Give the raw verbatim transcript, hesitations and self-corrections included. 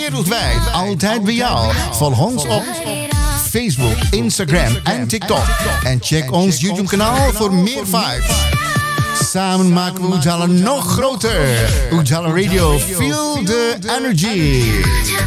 wereldwijd. Altijd bij jou. Volg ons op Facebook, Instagram en TikTok. En check ons YouTube kanaal voor meer vibes. Samen maken we Ujala nog groter. Ujala Radio, feel the energy.